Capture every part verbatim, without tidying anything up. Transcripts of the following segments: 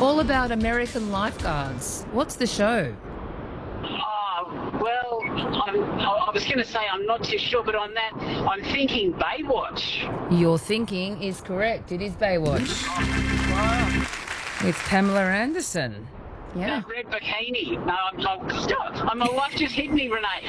All about American lifeguards. What's the show? Oh, well, I'm, I I was going to say I'm not too sure, but on that, I'm thinking Baywatch. Your thinking is correct. It is Baywatch Wow. with Pamela Anderson. Yeah. That red bikini. No, I'm, I'm, stop. My life just hit me, Renee.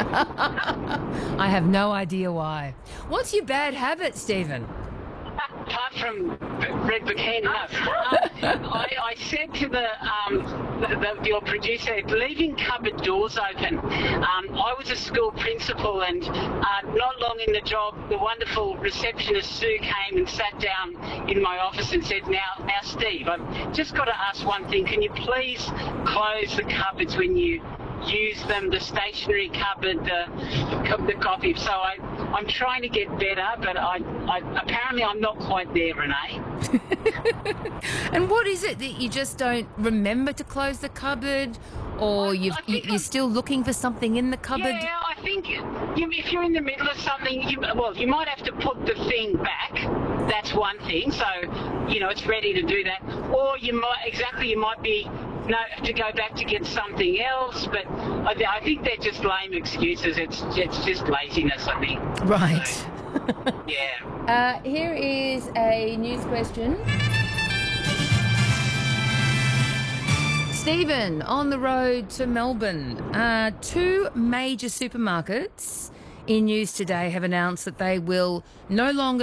I have no idea why. What's your bad habit, Stephen? Apart from red bikini, no. Um, I, I said to the, um, the, the your producer, leaving cupboard doors open. Um, I was a school principal, and uh, not long in the job, the wonderful receptionist Sue came and sat down in my office and said, "Now, now, Steve, I've just got to ask one thing. Can you please close the cupboards when you use them, the stationery cupboard, the, the coffee?" So I, I'm trying to get better, but I, I apparently I'm not quite there, Renee. And what is it that you just don't remember to close the cupboard, or you've, you, you're still looking for something in the cupboard? Yeah, I think you, if you're in the middle of something, you, well, you might have to put the thing back. That's one thing. So, you know, it's ready to do that. Or you might, exactly, you might be, no, have to go back to get something else. But I, I think they're just lame excuses. It's, it's just laziness, I think. Right. So, yeah. Uh, here is a news question. Stephen, on the road to Melbourne, uh, two major supermarkets in news today have announced that they will no longer